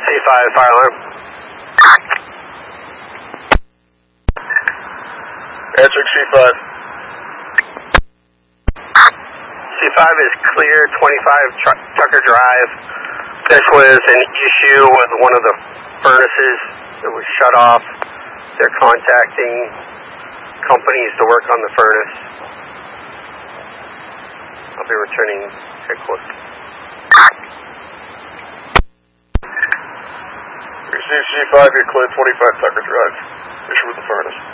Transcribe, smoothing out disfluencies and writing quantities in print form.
C5, fire alarm. Answering C5. C5 is clear, 25 Tucker Drive. This was an issue with one of the furnaces that was shut off. They're contacting companies to work on the furnace. I'll be returning headquarters. Receive C5, you're clear 25 Tucker Drive. Issue with the furnace.